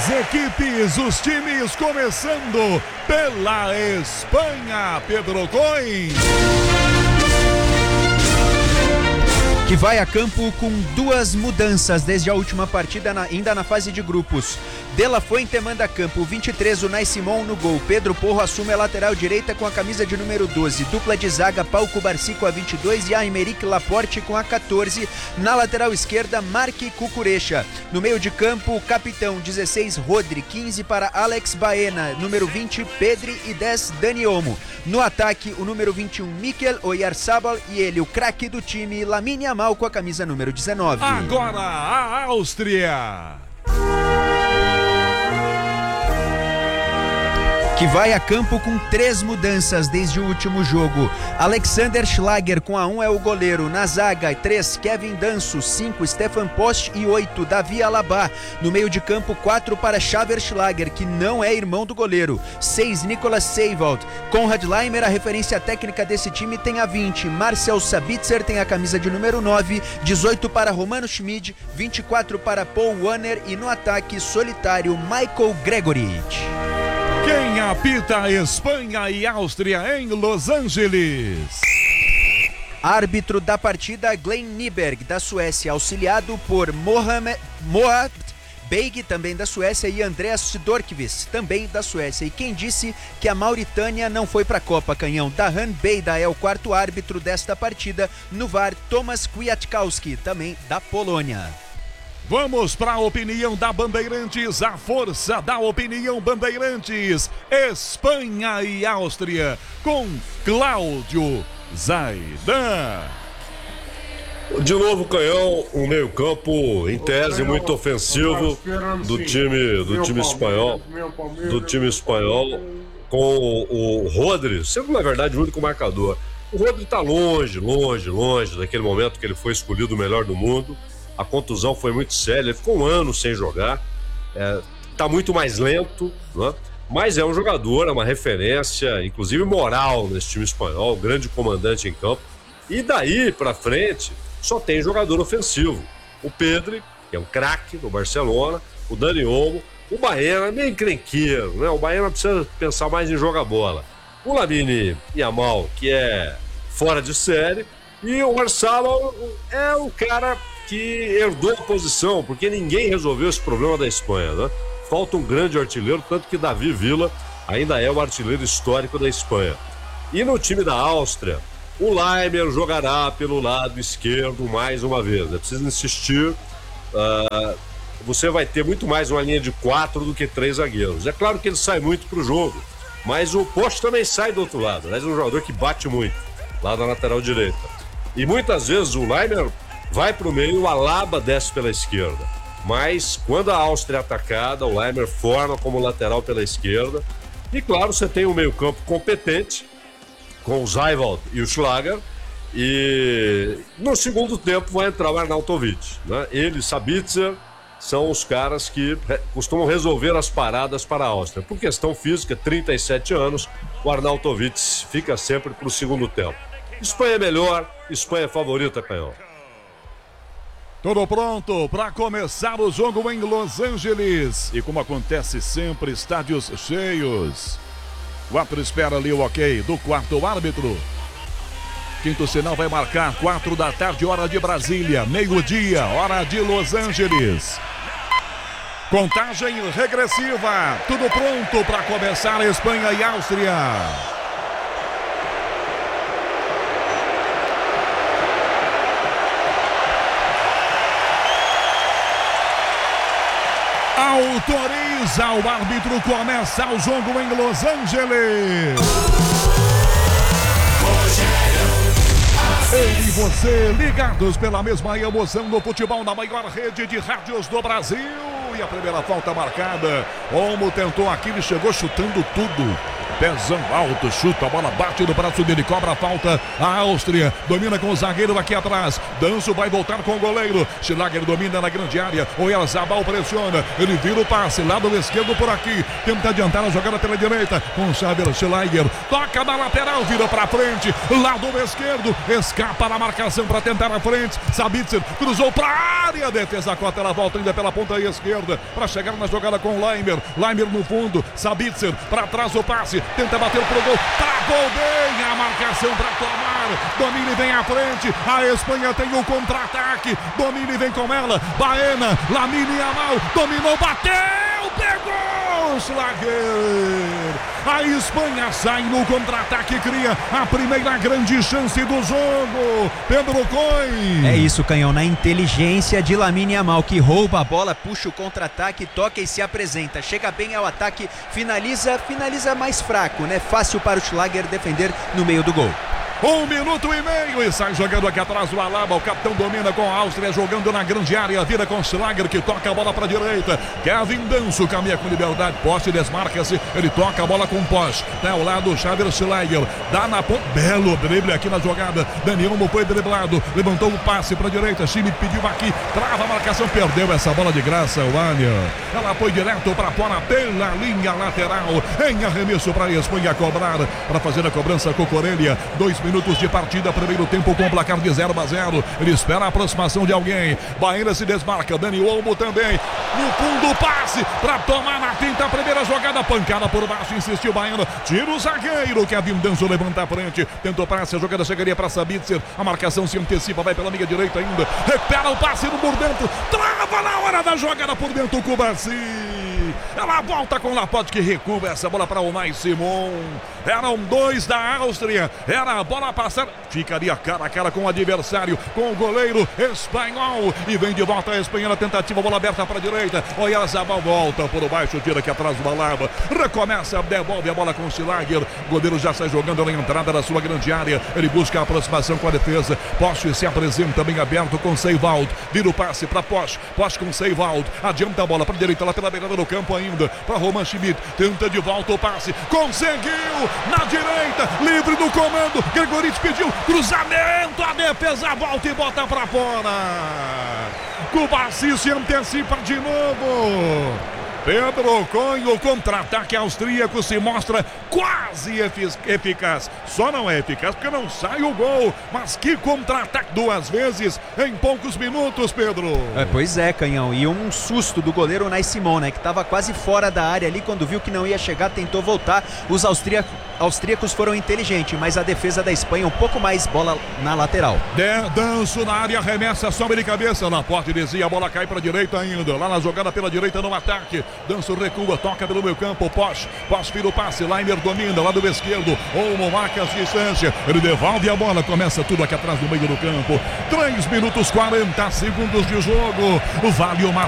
As equipes, os times começando pela Espanha, Pedro Coin. Que vai a campo com duas mudanças desde a última partida, ainda na fase de grupos. De La Fuente manda a campo, 23, Unai Simon no gol. Pedro Porro assume a lateral direita com a camisa de número 12. Dupla de zaga, Pau Cubarci com a 22 e Aymeric Laporte com a 14. Na lateral esquerda, Marc Cucurecha. No meio de campo, capitão, 16, Rodri, 15 para Alex Baena. Número 20, Pedri e 10, Dani Olmo. No ataque, o número 21, Mikel Oyarzabal e ele, o craque do time, Lamine Yamal com a camisa número 19. Agora a Áustria. Que vai a campo com 3 mudanças desde o último jogo. Alexander Schlager com a 1 é o goleiro. Na zaga, 3, Kevin Danso, 5, Stefan Post e 8, Davi Alaba. No meio de campo, 4 para Xaver Schlager, que não é irmão do goleiro. 6, Nicolas Seiwald. Konrad Laimer, a referência técnica desse time, tem a 20. Marcel Sabitzer tem a camisa de número 9. 18 para Romano Schmid, 24 para Paul Wanner e no ataque, solitário, Michael Gregorich. Quem apita Espanha e Áustria em Los Angeles? Árbitro da partida, Glenn Nyberg, da Suécia, auxiliado por Mohamed Beig, também da Suécia, e Andreas Dorkvist, também da Suécia. E quem disse que a Mauritânia não foi para a Copa, canhão? Dahan Beida é o quarto árbitro desta partida. No VAR, Tomasz Kwiatkowski, também da Polônia. Vamos para a opinião da Bandeirantes, a força da opinião Bandeirantes, Espanha e Áustria, com Cláudio Zaidan. De novo, canhão, um meio-campo em tese muito ofensivo do time espanhol, com o Rodri, sendo na verdade o único marcador. O Rodri está longe daquele momento que ele foi escolhido o melhor do mundo. A contusão foi muito séria, ele ficou um ano sem jogar, tá muito mais lento, né? Mas é um jogador, é uma referência, inclusive moral nesse time espanhol, grande comandante em campo. E daí pra frente só tem jogador ofensivo. O Pedri, que é um craque do Barcelona, o Dani Olmo, o Baena, meio encrenqueiro, né? O Baena precisa pensar mais em jogar bola. O Lamine Yamal, que é fora de série, e o Oyarzabal é o cara que herdou a posição, porque ninguém resolveu esse problema da Espanha, né? Falta um grande artilheiro, tanto que Davi Villa ainda é o artilheiro histórico da Espanha. E no time da Áustria, o Laimer jogará pelo lado esquerdo mais uma vez. É preciso insistir. Você vai ter muito mais uma linha de 4 do que 3 zagueiros. É claro que ele sai muito pro jogo, mas o Poste também sai do outro lado. Aliás, é um jogador que bate muito lá na lateral direita. E muitas vezes o Laimer vai para o meio, o Alaba desce pela esquerda. Mas quando a Áustria é atacada, o Laimer forma como lateral pela esquerda. E claro, você tem um meio-campo competente, com o Seiwald e o Schlager. E no segundo tempo vai entrar o Arnautovic, né? Ele e Sabitzer são os caras que costumam resolver as paradas para a Áustria. Por questão física, 37 anos, o Arnautovic fica sempre para o segundo tempo. Espanha é melhor, Espanha é favorita, canhão. Tudo pronto para começar o jogo em Los Angeles. E como acontece sempre, estádios cheios. O árbitro espera ali o ok do quarto árbitro. Quinto sinal vai marcar 4 da tarde, hora de Brasília. Meio-dia, hora de Los Angeles. Contagem regressiva. Tudo pronto para começar Espanha e Áustria. Autoriza o árbitro, começa o jogo em Los Angeles. Eu e você ligados pela mesma emoção no futebol na maior rede de rádios do Brasil. E a primeira falta marcada. Olmo tentou aquilo e chegou chutando tudo. pezão alto, chuta, a bola bate no braço dele, cobra a falta. A Áustria domina com o zagueiro aqui atrás. Danço vai voltar com o goleiro. Schlager domina na grande área. Oyarzabal pressiona. Ele vira o passe, lado esquerdo por aqui. Tenta adiantar a jogada pela direita. Com o Xavier Schlager. Toca na lateral, vira pra frente. Lado esquerdo. Escapa na marcação para tentar a frente. Sabitzer cruzou pra área. Defesa cota, ela volta ainda pela ponta esquerda para chegar na jogada com o Leimer. Leimer no fundo. Sabitzer para trás o passe. Tenta bater pro gol. Travou bem a marcação para tomar. Domine vem à frente. A Espanha tem o contra-ataque. Domine vem com ela. Baena. Lamine Yamal. Dominou, bateu. Pegou. Schlager. A Espanha sai no contra-ataque. Cria a primeira grande chance do jogo. Pedro Coin. É isso, Canhão. Na inteligência de Lamine Yamal, que rouba a bola, puxa o contra-ataque, toca e se apresenta. Chega bem ao ataque, finaliza mais fraco, né? Fácil para o Schlager defender no meio do gol. 1 minuto e meio e sai jogando aqui atrás o Alaba. O capitão domina com a Áustria, jogando na grande área. Vira com Schlager, que toca a bola para a direita. Kevin Danço caminha com liberdade. Poste desmarca-se. Ele toca a bola com Posch. Tá ao lado, Xavier Schlager. Dá na ponta. Belo drible aqui na jogada. Dani Olmo foi driblado. Levantou o passe para a direita. Schmidt pediu aqui. Trava a marcação. Perdeu essa bola de graça, o Ania. Ela foi direto para fora pela linha lateral. Em arremesso para a Espanha cobrar. Para fazer a cobrança com Corellia. 2 minutos de partida, primeiro tempo com o placar de 0-0. Ele espera a aproximação de alguém. Baena se desmarca, Dani Olmo também. No fundo, passe para tomar na finta a primeira jogada. Pancada por baixo, insistiu Baena. Tira o zagueiro, Kevin Danço levanta a frente. Tentou passe, a jogada chegaria para Sabitzer. A marcação se antecipa, vai pela amiga direita ainda. Recupera o passe no por dentro. Trava na hora da jogada por dentro, Cubarci. Ela volta com Laporte, que recua essa bola para o Unai Simon. Eram 2 da Áustria. Era a bola passar. Ficaria cara a cara com o adversário, com o goleiro espanhol. E vem de volta a Espanha na tentativa. Bola aberta para a direita. Oyarzabal volta por baixo, tira aqui atrás do Alaba. Recomeça, devolve a bola com o Schlager. O goleiro já sai jogando na entrada da sua grande área. Ele busca a aproximação com a defesa. Posch se apresenta bem aberto com Seiwald. Vira o passe para Posch. Posch com Seiwald. Adianta a bola para a direita, lá pela beirada do campo ainda. Para Roman Schmidt. Tenta de volta o passe. Conseguiu! Na direita, livre do comando. Gregoric pediu cruzamento. A defesa volta e bota para fora. Cubarci se antecipa de novo. Pedro Coin, o contra-ataque austríaco se mostra quase eficaz. Só não é eficaz porque não sai o gol. Mas que contra-ataque 2 vezes em poucos minutos, Pedro. Pois é, Canhão. E um susto do goleiro Unai Simon, né? Que estava quase fora da área ali. Quando viu que não ia chegar, tentou voltar. Os austríacos foram inteligentes, mas a defesa da Espanha um pouco mais bola na lateral. Danço na área, arremessa, sobe de cabeça. Laporte desvia, a bola cai para a direita ainda. Lá na jogada pela direita no ataque. Danço recua, toca pelo meio campo. Posch vira o passe. Leimer domina, lado esquerdo. Olmo marca a distância. Ele devolve a bola. Começa tudo aqui atrás do meio do campo. 3 minutos 40 segundos de jogo. Vale uma